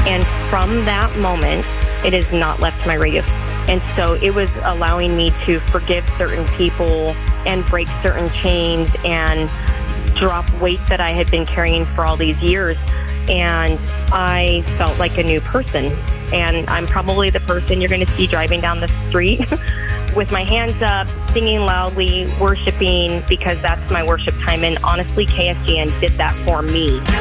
And from that moment, it has not left my radius. And so it was allowing me to forgive certain people and break certain chains and drop weight that I had been carrying for all these years. And I felt like a new person. And I'm probably the person you're going to see driving down the street with my hands up, singing loudly, worshiping, because that's my worship time. And honestly, KSGN did that for me.